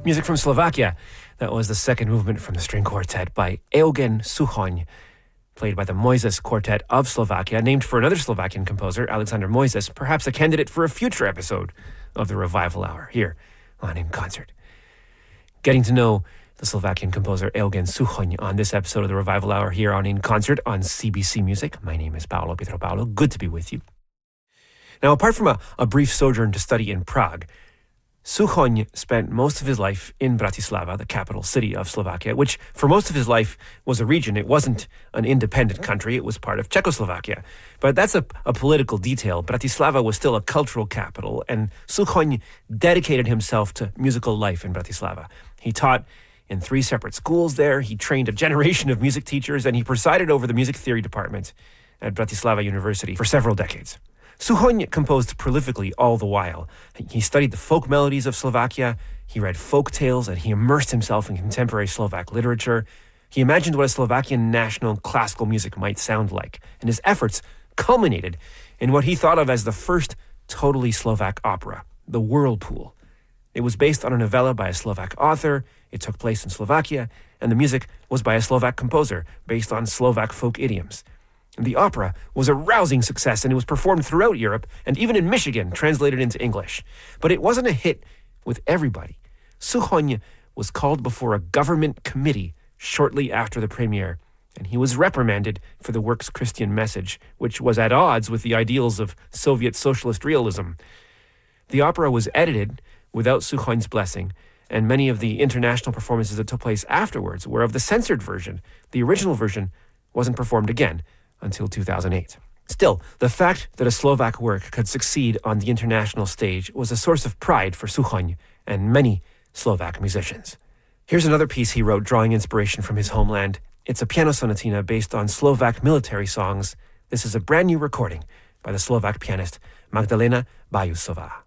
Music from Slovakia. That was the second movement from the string quartet by Eugen Suchoň, played by the Mojzes Quartet of Slovakia, named for another Slovakian composer, Alexander Mojzes, perhaps a candidate for a future episode of the Revival Hour here on In Concert. Getting to know the Slovakian composer Eugen Suchoň on this episode of the Revival Hour here on In Concert on CBC Music. My name is Paolo Pietropaulo. Good to be with you. Now, apart from a brief sojourn to study in Prague, Suchoň spent most of his life in Bratislava, the capital city of Slovakia, which for most of his life was a region. It wasn't an independent country. It was part of Czechoslovakia. But that's a political detail. Bratislava was still a cultural capital, and Suchoň dedicated himself to musical life in Bratislava. He taught in 3 separate schools there. He trained a generation of music teachers, and he presided over the music theory department at Bratislava University for several decades. Suchoň composed prolifically all the while. He studied the folk melodies of Slovakia, he read folk tales, and he immersed himself in contemporary Slovak literature. He imagined what a Slovakian national classical music might sound like, and his efforts culminated in what he thought of as the first totally Slovak opera, The Whirlpool. It was based on a novella by a Slovak author, it took place in Slovakia, and the music was by a Slovak composer based on Slovak folk idioms. The opera was a rousing success, and it was performed throughout Europe and even in Michigan, translated into English. But it wasn't a hit with everybody. Suchoň was called before a government committee shortly after the premiere, and he was reprimanded for the work's Christian message, which was at odds with the ideals of Soviet socialist realism. The opera was edited without Suchoň's blessing, and many of the international performances that took place afterwards were of the censored version. The original version wasn't performed again until 2008. Still, the fact that a Slovak work could succeed on the international stage was a source of pride for Suchoň and many Slovak musicians. Here's another piece he wrote drawing inspiration from his homeland. It's a piano sonatina based on Slovak military songs. This is a brand new recording by the Slovak pianist Magdalena Bajusová.